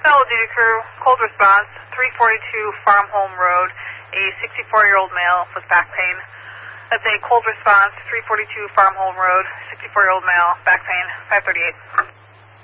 Hello, duty crew. Cold response, 342 Farm Home Road. A 64-year-old male with back pain. That's a cold response, 342 Farm Home Road, 64-year-old male, back pain, 538.